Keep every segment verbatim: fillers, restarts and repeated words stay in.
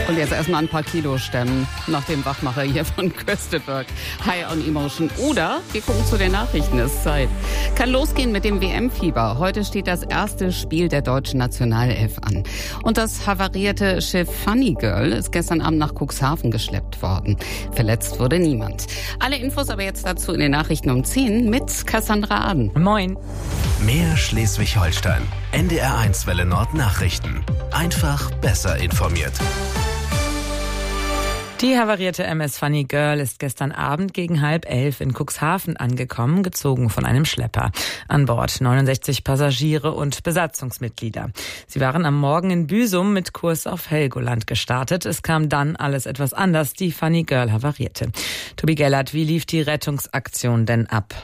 Und jetzt erstmal ein paar Kilo stemmen nach dem Wachmacher hier von Kösteberg. High on Emotion. Oder wir gucken zu den Nachrichten, es ist Zeit. Kann losgehen mit dem W M-Fieber. Heute steht das erste Spiel der deutschen Nationalelf an. Und das havarierte Schiff Funny Girl ist gestern Abend nach Cuxhaven geschleppt worden. Verletzt wurde niemand. Alle Infos aber jetzt dazu in den Nachrichten um zehn mit Cassandra Aden. Moin. Mehr Schleswig-Holstein. N D R eins Welle Nord Nachrichten. Einfach besser informiert. Die havarierte M S Funny Girl ist gestern Abend gegen halb elf in Cuxhaven angekommen, gezogen von einem Schlepper. An Bord neunundsechzig Passagiere und Besatzungsmitglieder. Sie waren am Morgen in Büsum mit Kurs auf Helgoland gestartet. Es kam dann alles etwas anders. Die Funny Girl havarierte. Tobi Gellert, wie lief die Rettungsaktion denn ab?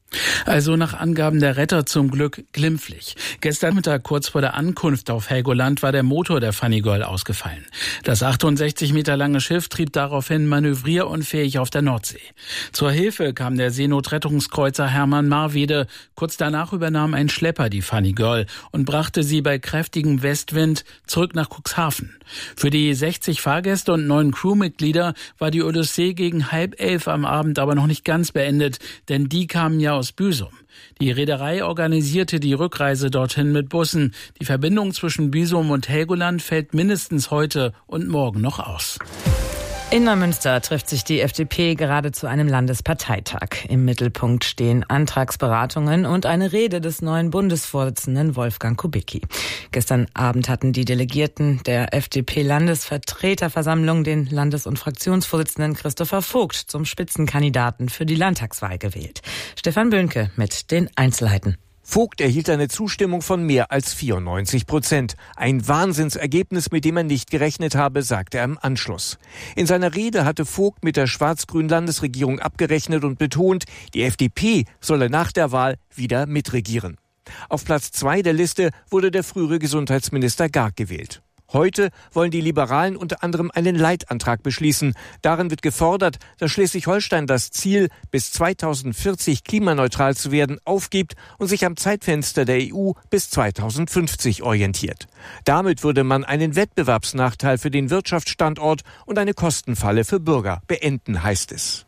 Also nach Angaben der Retter zum Glück glimpflich. Gestern Mittag kurz vor der Ankunft auf Helgoland war der Motor der Funny Girl ausgefallen. Das achtundsechzig Meter lange Schiff trieb daraufhin manövrierunfähig auf der Nordsee. Zur Hilfe kam der Seenotrettungskreuzer Hermann Marwede. Kurz danach übernahm ein Schlepper die Funny Girl und brachte sie bei kräftigem Westwind zurück nach Cuxhaven. Für die sechzig Fahrgäste und neun Crewmitglieder war die Odyssee gegen halb elf am Abend aber noch nicht ganz beendet, denn die kamen ja aus Büsum. Die Reederei organisierte die Rückreise dorthin mit Bussen. Die Verbindung zwischen Büsum und Helgoland fällt mindestens heute und morgen noch aus. In Neumünster trifft sich die F D P gerade zu einem Landesparteitag. Im Mittelpunkt stehen Antragsberatungen und eine Rede des neuen Bundesvorsitzenden Wolfgang Kubicki. Gestern Abend hatten die Delegierten der F D P-Landesvertreterversammlung den Landes- und Fraktionsvorsitzenden Christopher Vogt zum Spitzenkandidaten für die Landtagswahl gewählt. Stefan Böhnke mit den Einzelheiten. Vogt erhielt eine Zustimmung von mehr als vierundneunzig Prozent. Ein Wahnsinnsergebnis, mit dem er nicht gerechnet habe, sagte er im Anschluss. In seiner Rede hatte Vogt mit der schwarz-grünen Landesregierung abgerechnet und betont, die F D P solle nach der Wahl wieder mitregieren. Auf Platz zwei der Liste wurde der frühere Gesundheitsminister Garg gewählt. Heute wollen die Liberalen unter anderem einen Leitantrag beschließen. Darin wird gefordert, dass Schleswig-Holstein das Ziel, bis zweitausendvierzig klimaneutral zu werden, aufgibt und sich am Zeitfenster der E U bis zweitausendfünfzig orientiert. Damit würde man einen Wettbewerbsnachteil für den Wirtschaftsstandort und eine Kostenfalle für Bürger beenden, heißt es.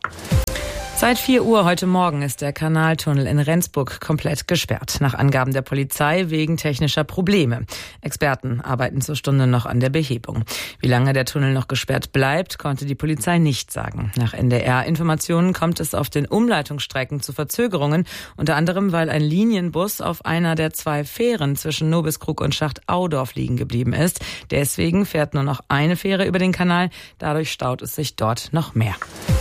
Seit vier Uhr heute Morgen ist der Kanaltunnel in Rendsburg komplett gesperrt. Nach Angaben der Polizei wegen technischer Probleme. Experten arbeiten zur Stunde noch an der Behebung. Wie lange der Tunnel noch gesperrt bleibt, konnte die Polizei nicht sagen. Nach N D R-Informationen kommt es auf den Umleitungsstrecken zu Verzögerungen. Unter anderem, weil ein Linienbus auf einer der zwei Fähren zwischen Nobiskrug und Schacht-Audorf liegen geblieben ist. Deswegen fährt nur noch eine Fähre über den Kanal. Dadurch staut es sich dort noch mehr.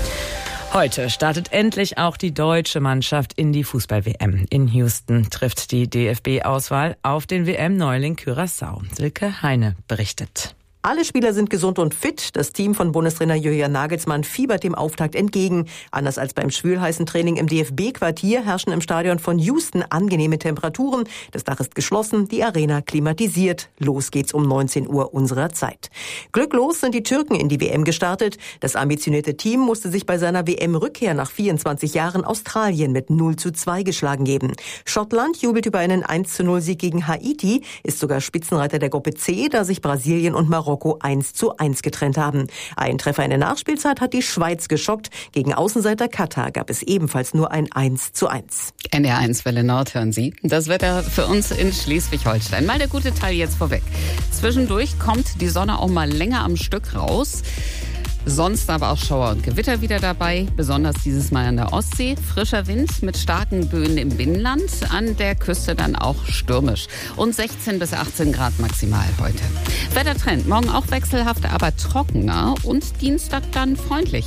Heute startet endlich auch die deutsche Mannschaft in die Fußball-W M. In Houston trifft die D F B-Auswahl auf den W M-Neuling Curaçao. Silke Heine berichtet. Alle Spieler sind gesund und fit. Das Team von Bundestrainer Julian Nagelsmann fiebert dem Auftakt entgegen. Anders als beim schwülheißen Training im D F B-Quartier herrschen im Stadion von Houston angenehme Temperaturen. Das Dach ist geschlossen, die Arena klimatisiert. Los geht's um neunzehn Uhr unserer Zeit. Glücklos sind die Türken in die W M gestartet. Das ambitionierte Team musste sich bei seiner W M-Rückkehr nach vierundzwanzig Jahren Australien mit null zu zwei geschlagen geben. Schottland jubelt über einen eins zu null Sieg gegen Haiti, ist sogar Spitzenreiter der Gruppe C, da sich Brasilien und Marokko eins zu eins getrennt haben. Ein Treffer in der Nachspielzeit hat die Schweiz geschockt. Gegen Außenseiter Katar gab es ebenfalls nur ein eins zu eins. N D R eins Welle Nord hören Sie. Das Wetter für uns in Schleswig-Holstein. Mal der gute Teil jetzt vorweg. Zwischendurch kommt die Sonne auch mal länger am Stück raus. Sonst aber auch Schauer und Gewitter wieder dabei, besonders dieses Mal an der Ostsee. Frischer Wind mit starken Böen im Binnenland, an der Küste dann auch stürmisch. Und sechzehn bis achtzehn Grad maximal heute. Wettertrend, morgen auch wechselhaft, aber trockener und Dienstag dann freundlich.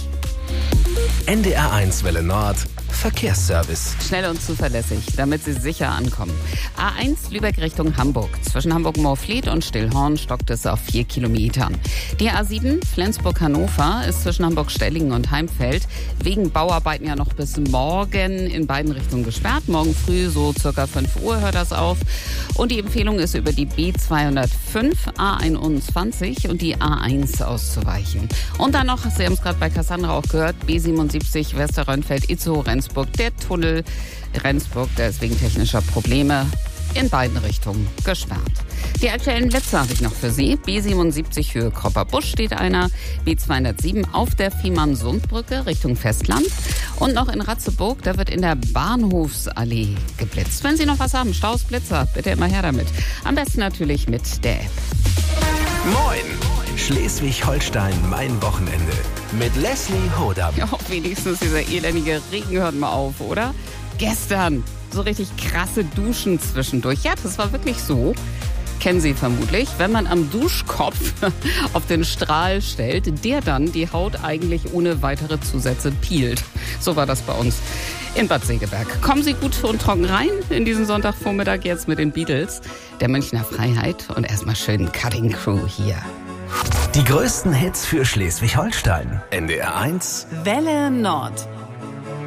N D R eins Welle Nord Verkehrsservice. Schnell und zuverlässig, damit Sie sicher ankommen. A eins Lübeck Richtung Hamburg. Zwischen Hamburg-Moorfleet und Stillhorn stockt es auf vier Kilometern. Die A sieben Flensburg-Hannover ist zwischen Hamburg-Stellingen und Heimfeld wegen Bauarbeiten ja noch bis morgen in beiden Richtungen gesperrt. Morgen früh so circa fünf Uhr hört das auf. Und die Empfehlung ist über die B zweihundertfünf, A einundzwanzig und die A eins auszuweichen. Und dann noch, Sie haben es gerade bei Cassandra auch gehört, B siebenundsiebzig Westerrönfeld-Itzehoe-Rendsburg. Der Tunnel Rendsburg, der ist wegen technischer Probleme in beiden Richtungen gesperrt. Die aktuellen Plätze habe ich noch für Sie. B siebenundsiebzig Höhe Kopperbusch steht einer, B zweihundertsieben auf der Fehmarn-Sund-Brücke Richtung Festland und noch in Ratzeburg, da wird in der Bahnhofsallee geblitzt. Wenn Sie noch was haben, Staus, Blitzer, bitte immer her damit. Am besten natürlich mit der App. Moin! Schleswig-Holstein, mein Wochenende. Mit Leslie Hodam. Ja, wenigstens dieser elendige Regen hört mal auf, oder? Gestern so richtig krasse Duschen zwischendurch. Ja, das war wirklich so. Kennen Sie vermutlich, wenn man am Duschkopf auf den Strahl stellt, der dann die Haut eigentlich ohne weitere Zusätze peelt. So war das bei uns in Bad Segeberg. Kommen Sie gut und trocken rein in diesen Sonntagvormittag jetzt mit den Beatles, der Münchner Freiheit und erstmal schön Cutting Crew hier. Die größten Hits für Schleswig-Holstein. N D R eins Welle Nord.